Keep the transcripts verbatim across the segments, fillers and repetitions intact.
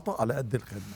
العطاء على قد الخدمه.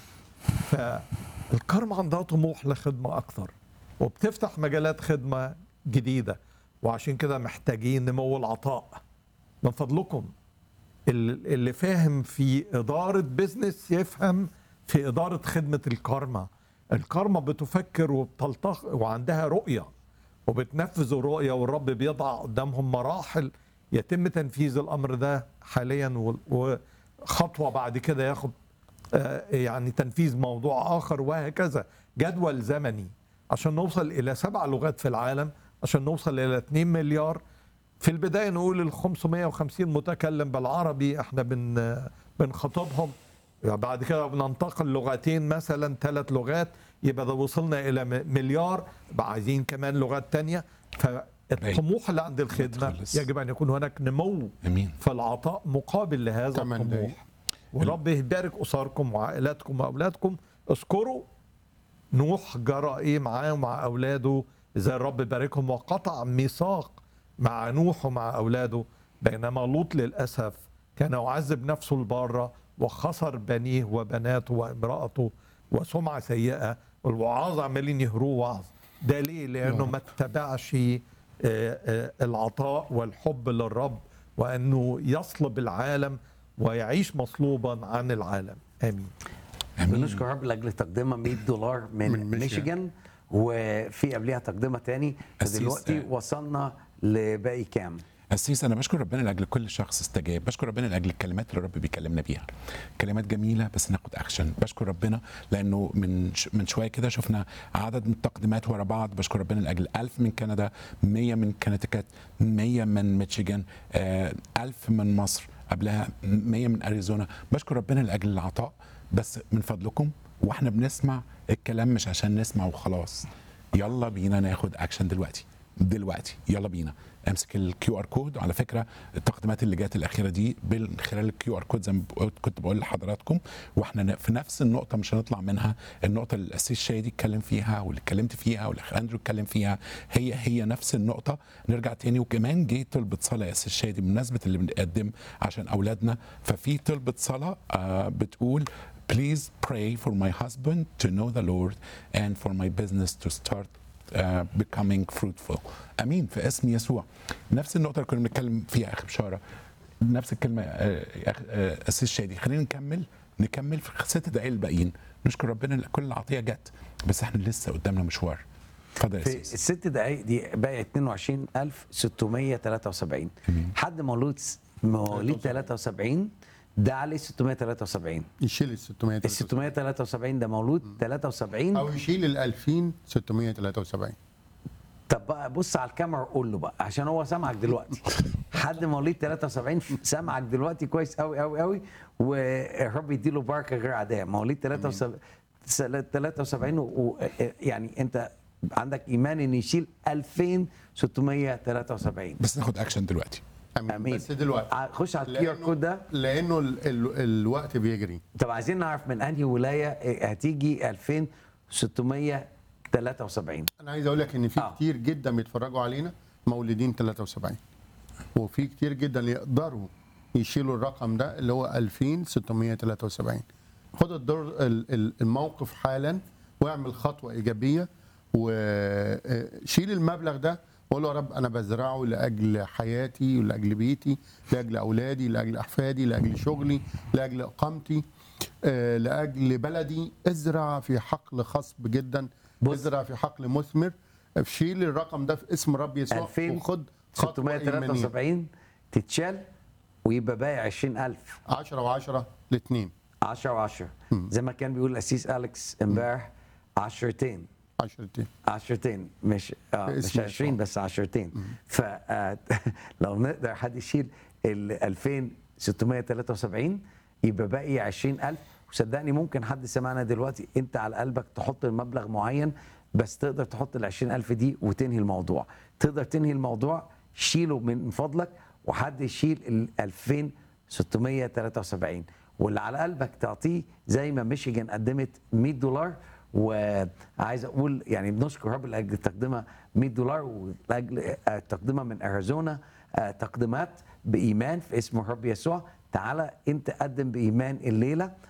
فالكارما عندها طموح لخدمه اكثر وبتفتح مجالات خدمه جديده، وعشان كده محتاجين نمو العطاء. من فضلكم اللي فاهم في إدارة بيزنس يفهم في إدارة خدمة الكارما. الكارما بتفكر وبتلتق وعندها رؤية وبتنفذ الرؤية، والرب بيضع قدامهم مراحل يتم تنفيذ الأمر ده حاليا، وخطوة بعد كده ياخد يعني تنفيذ موضوع آخر، وهكذا جدول زمني عشان نوصل إلى سبع لغات في العالم، عشان نوصل إلى اتنين مليار. في البداية نقول ال خمسمائة وخمسين متكلم بالعربي احنا بن بنخاطبهم، بعد كده بننتقل لغتين مثلا ثلاث لغات، يبقى ده وصلنا إلى مليار، بقى عايزين كمان لغات تانية. فالطموح اللي عند الخدمة يجب أن يكون هناك نمو أمين. في العطاء مقابل لهذا الطموح. ورب يبارك أسركم وعائلاتكم وأولادكم. اذكروا نوح جرى إيه معاه ومع أولاده، إزاي الرب باركهم وقطع ميثاق مع نوح ومع أولاده، بينما لوط للأسف كان يعذب نفسه البارة وخسر بنيه وبناته وامرأته وسمعة سيئة، والوعاظ عمالين يهروه وعظ. ده ليه؟ لأنه ما اتبعش العطاء والحب للرب، وأنه يصلب العالم ويعيش مصلوبا عن العالم. آمين. بنشكر رب لاجل تقدمه مية دولار من, من ميشيغان، وفي قبلها تقدمه تاني، فدلوقتي وصلنا لباقي كام؟ أسيس أنا بشكر ربنا لأجل كل شخص استجاب، بشكر ربنا لأجل الكلمات اللي الرب بيكلمنا بيها، كلمات جميلة بس ناخد أكشن. بشكر ربنا لأنه من من شوية كده شفنا عدد من التقديمات ورا بعض. بشكر ربنا لأجل ألف من كندا، مية من كونتيكت، مية من ميشيغان، آه، ألف من مصر، قبلها مية من أريزونا. بشكر ربنا لأجل العطاء، بس من فضلكم واحنا بنسمع الكلام مش عشان نسمع وخلاص، يلا بينا ناخد أكشن دلوقتي دلوقتي يلا بينا. امسك الكيو ار كود. على فكره التقديمات اللي جات الاخيره دي من خلال الكيو ار كود زي ما كنت بقول لحضراتكم، واحنا في نفس النقطه مش هنطلع منها. النقطه اللي الاسيس شادي اتكلم فيها واللي اتكلمت فيها والاخ اندرو اتكلم فيها هي هي نفس النقطه. نرجع تاني، وكمان جه طلبه صلاه يا اسيس شادي بمناسبه اللي بنقدم عشان اولادنا. ففي طلبه صلاه آه بتقول Please pray for my husband to know the Lord and for my business to start Uh, becoming fruitful. امين في اسم يسوع. نفس النقطه اللي كنا بنتكلم فيها اخي بشاره، نفس الكلمه اسيس شادي. خلينا نكمل نكمل في ست دقائق الباقيين. نشكر ربنا كل العطيه جت، بس احنا لسه قدامنا مشوار. اتفضل يا اسيس. في الست دقائق دي باقي اتنين وعشرين ألف وستمية وتلاتة وسبعين. حد مولود مواليد تلاتة وسبعين ده عليه ستمية وتلاتة وسبعين، يشيل ال ستمية وتلاتة وسبعين. ال ستمية وتلاتة وسبعين ده مولود تلاتة وسبعين، او يشيل ال ألفين وستمية وتلاتة وسبعين. طب بقى بص على الكاميرا قول له بقى عشان هو سامعك دلوقتي. حد مواليد تلاتة وسبعين سامعك دلوقتي كويس قوي قوي قوي، والرب يديله بركه غير عاديه. مواليد تلاتة وسبعين ويعني انت عندك ايمان ان يشيل ألفين وستمية وتلاتة وسبعين. بس ناخد اكشن دلوقتي. أمين. بس دلوقتي خش على الكيو ار كود ده لانه ال ال الوقت بيجري. طب عايزين نعرف من انهي ولايه هتيجي ألفين وستمية وتلاتة وسبعين. انا عايز اقول لك ان في آه. كتير جدا بيتفرجوا علينا مولودين تلاتة وسبعين، وفي كتير جدا يقدروا يشيلوا الرقم ده اللي هو ألفين وستمية وتلاتة وسبعين. خد الدور الموقف حالا واعمل خطوه ايجابيه وشيل المبلغ ده وقول له يا رب انا بزرعه لاجل حياتي ولاجل بيتي، لاجل اولادي، لاجل احفادي، لاجل شغلي، لاجل اقامتي، آه، لاجل بلدي. ازرع في حقل خصب جدا، ازرع في حقل مثمر. شيل الرقم ده في اسم رب يسوع وخد ستمية وتلاتة وسبعين تتشال ويبقى باقي عشرين ألف. عشرة وعشرة الاثنين. عشرة وعشرة زي ما كان بيقول الأسيس أليكس امبارح، عشرتين عشرتين عشرتين مش آه مش عشرين بس عشرتين. فلو نقدر حد يشيل ال ألفين وستمية وتلاتة وسبعين يبقى باقي عشرين ألف. وصدقني ممكن حد سمعنا دلوقتي انت على قلبك تحط المبلغ معين، بس تقدر تحط ال عشرين ألف دي وتنهي الموضوع. تقدر تنهي الموضوع، شيله من فضلك وحد يشيل ال ألفين وستمية وتلاتة وسبعين، واللي على قلبك تعطيه زي ما ميشيغان قدمت مية دولار. وعايز اقول يعني بنشكر رب لاجل تقدمها مية دولار ولاجل تقدمها من اريزونا، تقديمات بايمان في اسم الرب يسوع. تعالى انت قدم بايمان الليله